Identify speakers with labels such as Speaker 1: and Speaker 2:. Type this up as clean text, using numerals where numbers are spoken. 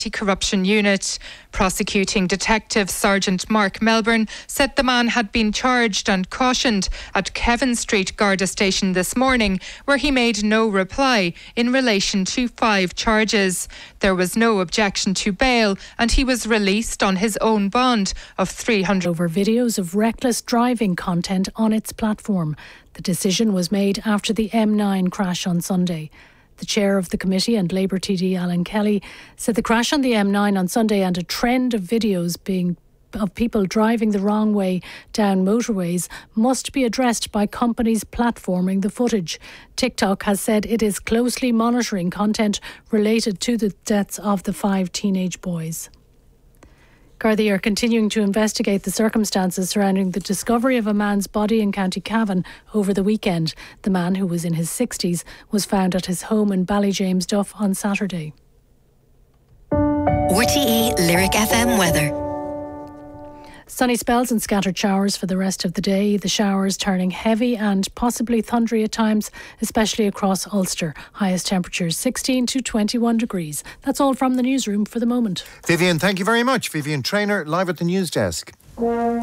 Speaker 1: Anti-Corruption Unit. Prosecuting Detective Sergeant Mark Melbourne said the man had been charged and cautioned at Kevin Street Garda Station this morning, where he made no reply in relation to 5 charges. There was no objection to bail and he was released on his own bond of $300.
Speaker 2: Over videos of reckless driving content on its platform. The decision was made after the M9 crash on Sunday. The chair of the committee and Labour TD Alan Kelly said the crash on the M9 on Sunday and a trend of videos of people driving the wrong way down motorways must be addressed by companies platforming the footage. TikTok has said it is closely monitoring content related to the deaths of the 5 teenage boys. Gardaí are continuing to investigate the circumstances surrounding the discovery of a man's body in County Cavan over the weekend. The man, who was in his 60s, was found at his home in Ballyjamesduff on Saturday.
Speaker 3: RTE Lyric FM weather.
Speaker 2: Sunny spells and scattered showers for the rest of the day. The showers turning heavy and possibly thundery at times, especially across Ulster. Highest temperatures 16 to 21 degrees. That's all from the newsroom for the moment.
Speaker 4: Vivian, thank you very much. Vivian Traynor, live at the news desk.